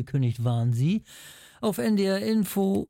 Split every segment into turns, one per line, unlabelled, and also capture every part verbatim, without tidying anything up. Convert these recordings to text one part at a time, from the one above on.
angekündigt waren sie auf N D R Info.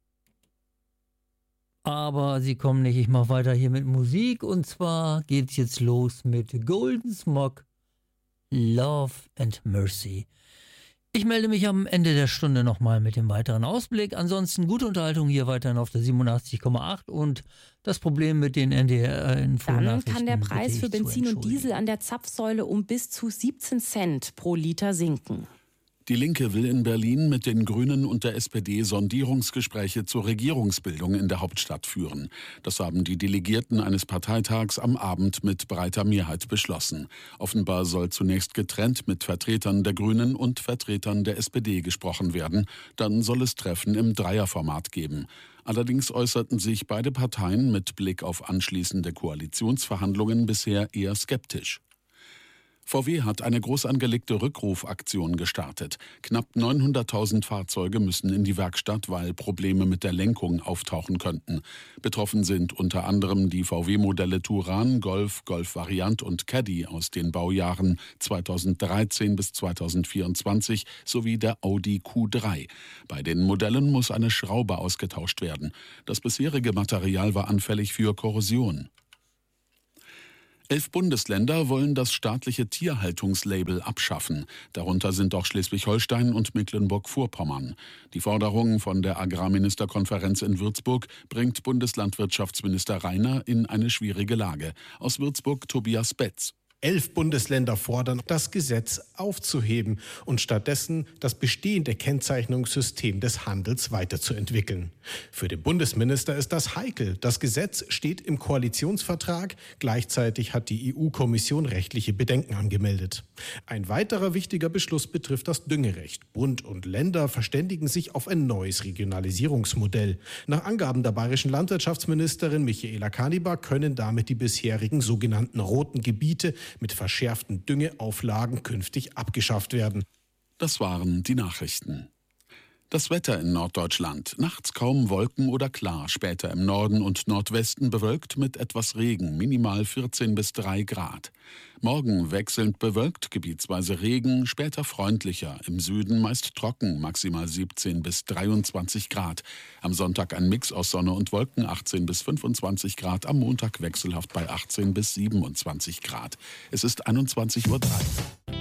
Aber sie kommen nicht. Ich mache weiter hier mit Musik. Und zwar geht's jetzt los mit Golden Smog, Love and Mercy. Ich melde mich am Ende der Stunde nochmal mit dem weiteren Ausblick. Ansonsten gute Unterhaltung hier weiterhin auf der siebenundachtzig Komma acht und das Problem mit den N D R-Info-Nachrichten.
Dann kann der Preis für Benzin und Diesel an der Zapfsäule um bis zu siebzehn Cent pro Liter sinken.
Die Linke will in Berlin mit den Grünen und der S P D Sondierungsgespräche zur Regierungsbildung in der Hauptstadt führen. Das haben die Delegierten eines Parteitags am Abend mit breiter Mehrheit beschlossen. Offenbar soll zunächst getrennt mit Vertretern der Grünen und Vertretern der S P D gesprochen werden. Dann soll es Treffen im Dreierformat geben. Allerdings äußerten sich beide Parteien mit Blick auf anschließende Koalitionsverhandlungen bisher eher skeptisch. V W hat eine groß angelegte Rückrufaktion gestartet. Knapp neunhunderttausend Fahrzeuge müssen in die Werkstatt, weil Probleme mit der Lenkung auftauchen könnten. Betroffen sind unter anderem die V W-Modelle Touran, Golf, Golf Variant und Caddy aus den Baujahren zweitausenddreizehn bis zweitausendvierundzwanzig sowie der Audi Q drei. Bei den Modellen muss eine Schraube ausgetauscht werden. Das bisherige Material war anfällig für Korrosion. Elf Bundesländer wollen das staatliche Tierhaltungslabel abschaffen. Darunter sind auch Schleswig-Holstein und Mecklenburg-Vorpommern. Die Forderung von der Agrarministerkonferenz in Würzburg bringt Bundeslandwirtschaftsminister Reiner in eine schwierige Lage. Aus Würzburg Tobias Betz.
Elf Bundesländer fordern, das Gesetz aufzuheben und stattdessen das bestehende Kennzeichnungssystem des Handels weiterzuentwickeln. Für den Bundesminister ist das heikel. Das Gesetz steht im Koalitionsvertrag. Gleichzeitig hat die E U-Kommission rechtliche Bedenken angemeldet. Ein weiterer wichtiger Beschluss betrifft das Düngerecht. Bund und Länder verständigen sich auf ein neues Regionalisierungsmodell. Nach Angaben der bayerischen Landwirtschaftsministerin Michaela Kanibar können damit die bisherigen sogenannten roten Gebiete mit verschärften Düngeauflagen künftig abgeschafft werden.
Das waren die Nachrichten. Das Wetter in Norddeutschland. Nachts kaum Wolken oder klar, später im Norden und Nordwesten bewölkt mit etwas Regen, minimal vierzehn bis drei Grad. Morgen wechselnd bewölkt, gebietsweise Regen, später freundlicher, im Süden meist trocken, maximal siebzehn bis dreiundzwanzig Grad. Am Sonntag ein Mix aus Sonne und Wolken, achtzehn bis fünfundzwanzig Grad, am Montag wechselhaft bei achtzehn bis siebenundzwanzig Grad. Es ist einundzwanzig Uhr drei.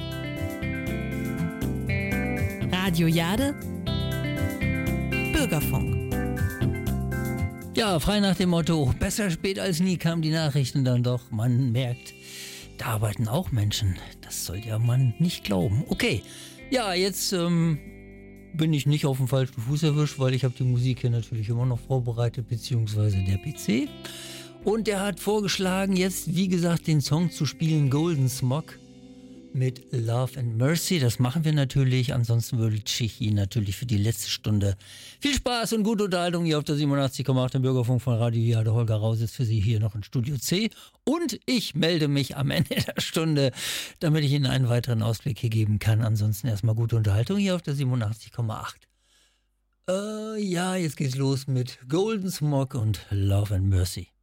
Radio Jade Bürgerfunk.
Ja, frei nach dem Motto, besser spät als nie, kamen die Nachrichten dann doch. Man merkt, da arbeiten auch Menschen. Das soll ja man nicht glauben. Okay, ja, jetzt ähm, bin ich nicht auf dem falschen Fuß erwischt, weil ich habe die Musik hier natürlich immer noch vorbereitet, beziehungsweise der P C. Und der hat vorgeschlagen, jetzt, wie gesagt, den Song zu spielen, Golden Smog mit Love and Mercy. Das machen wir natürlich. Ansonsten wünsche ich Ihnen natürlich für die letzte Stunde viel Spaß und gute Unterhaltung hier auf der siebenundachtzig Komma acht im Bürgerfunk von Radio Jade. Holger Raus ist für Sie hier noch in Studio C. Und ich melde mich am Ende der Stunde, damit ich Ihnen einen weiteren Ausblick hier geben kann. Ansonsten erstmal gute Unterhaltung hier auf der siebenundachtzig Komma acht. Äh, ja, jetzt geht's los mit Golden Smog und Love and Mercy.